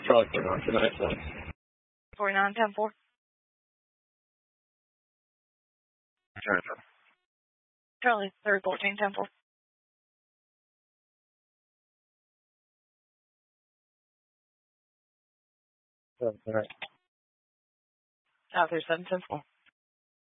Charlie 49, tonight, 49, 10 4. Charlie 3, 14, 10 4. All right. Out there, 7, 10 4.